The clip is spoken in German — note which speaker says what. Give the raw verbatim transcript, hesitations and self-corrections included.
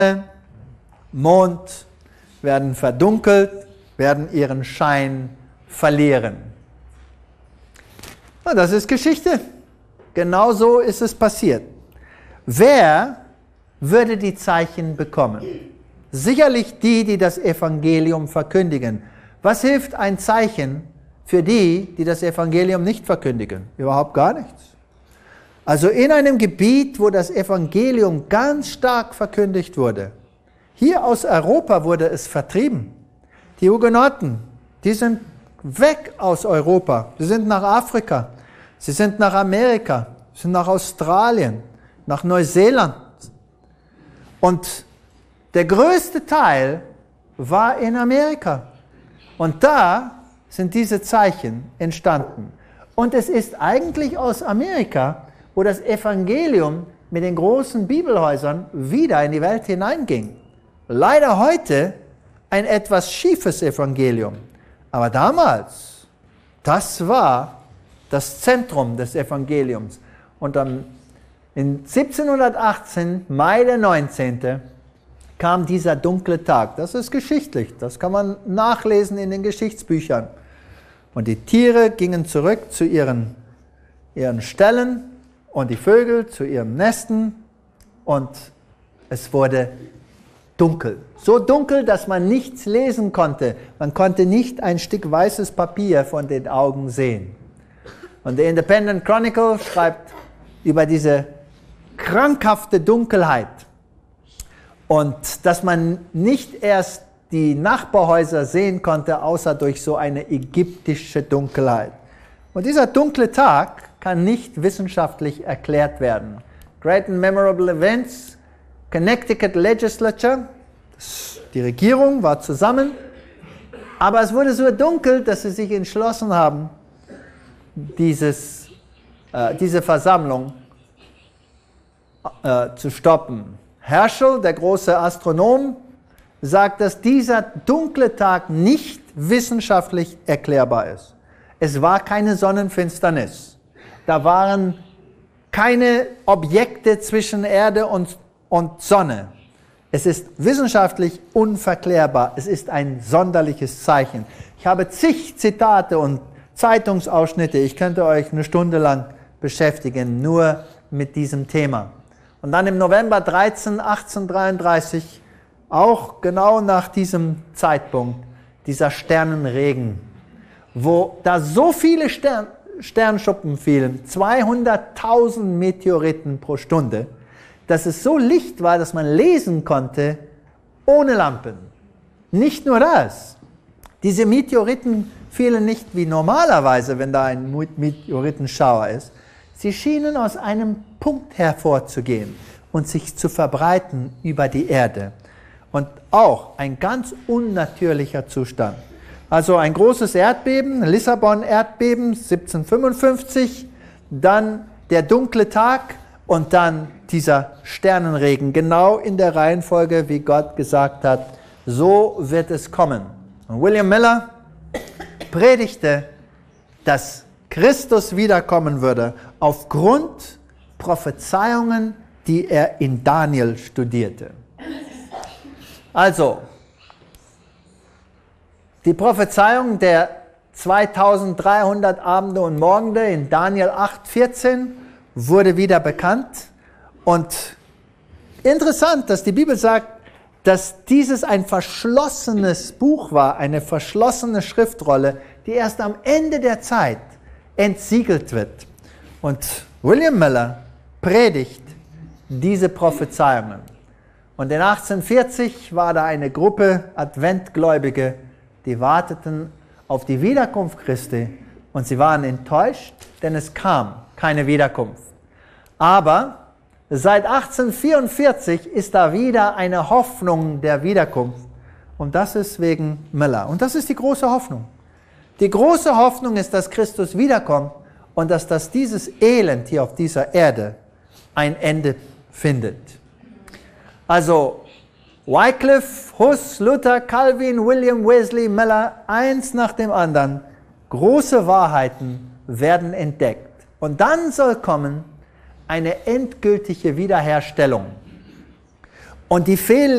Speaker 1: Mond werden verdunkelt, werden ihren Schein verlieren. Und das ist Geschichte. Genau so ist es passiert. Wer würde die Zeichen bekommen? Sicherlich die, die das Evangelium verkündigen. Was hilft ein Zeichen für die, die das Evangelium nicht verkündigen? Überhaupt gar nichts. Also in einem Gebiet, wo das Evangelium ganz stark verkündigt wurde, hier aus Europa wurde es vertrieben. Die Hugenotten, die sind weg aus Europa. Sie sind nach Afrika, sie sind nach Amerika, sie sind nach Australien, nach Neuseeland. Und der größte Teil war in Amerika. Und da sind diese Zeichen entstanden. Und es ist eigentlich aus Amerika, wo das Evangelium mit den großen Bibelhäusern wieder in die Welt hineinging. Leider heute ein etwas schiefes Evangelium. Aber damals, das war das Zentrum des Evangeliums. Und am, in siebzehnhundertachtzehn, Mai der neunzehnte, kam dieser dunkle Tag. Das ist geschichtlich, das kann man nachlesen in den Geschichtsbüchern. Und die Tiere gingen zurück zu ihren, ihren Ställen und die Vögel zu ihren Nesten und es wurde dunkel. So dunkel, dass man nichts lesen konnte. Man konnte nicht ein Stück weißes Papier von den Augen sehen. Und der Independent Chronicle schreibt über diese krankhafte Dunkelheit und dass man nicht erst die Nachbarhäuser sehen konnte, außer durch so eine ägyptische Dunkelheit. Und dieser dunkle Tag kann nicht wissenschaftlich erklärt werden. Great and Memorable Events, Connecticut Legislature, die Regierung war zusammen, aber es wurde so dunkel, dass sie sich entschlossen haben, dieses, äh, diese Versammlung äh, zu stoppen. Herschel, der große Astronom, sagt, dass dieser dunkle Tag nicht wissenschaftlich erklärbar ist. Es war keine Sonnenfinsternis. Da waren keine Objekte zwischen Erde und, und Sonne. Es ist wissenschaftlich unverklärbar. Es ist ein sonderliches Zeichen. Ich habe zig Zitate und Zeitungsausschnitte. Ich könnte euch eine Stunde lang beschäftigen, nur mit diesem Thema. Und dann im November dreizehnten achtzehnhundertdreiunddreißig, auch genau nach diesem Zeitpunkt, dieser Sternenregen, wo da so viele Stern, Sternschuppen fielen, zweihunderttausend Meteoriten pro Stunde, dass es so licht war, dass man lesen konnte ohne Lampen. Nicht nur das, diese Meteoriten fielen nicht wie normalerweise, wenn da ein Meteoritenschauer ist. Sie schienen aus einem Punkt hervorzugehen und sich zu verbreiten über die Erde. Und auch ein ganz unnatürlicher Zustand. Also ein großes Erdbeben, Lissabon-Erdbeben siebzehnhundertfünfundfünfzig, dann der dunkle Tag und dann dieser Sternenregen, genau in der Reihenfolge, wie Gott gesagt hat, so wird es kommen. Und William Miller predigte, dass Christus wiederkommen würde, aufgrund Prophezeiungen, die er in Daniel studierte. Also, die Prophezeiung der zweitausenddreihundert Abende und Morgende in Daniel acht vierzehn wurde wieder bekannt. Und interessant, dass die Bibel sagt, dass dieses ein verschlossenes Buch war, eine verschlossene Schriftrolle, die erst am Ende der Zeit entsiegelt wird. Und William Miller predigt diese Prophezeiungen. Und in achtzehnhundertvierzig war da eine Gruppe Adventgläubige, die warteten auf die Wiederkunft Christi und sie waren enttäuscht, denn es kam keine Wiederkunft. Aber seit achtzehnhundertvierundvierzig ist da wieder eine Hoffnung der Wiederkunft und das ist wegen Miller. Und das ist die große Hoffnung. Die große Hoffnung ist, dass Christus wiederkommt und dass, dass dieses Elend hier auf dieser Erde ein Ende findet. Also Wycliffe, Hus, Luther, Calvin, William, Wesley, Miller, eins nach dem anderen, große Wahrheiten werden entdeckt. Und dann soll kommen eine endgültige Wiederherstellung. Und die Fehl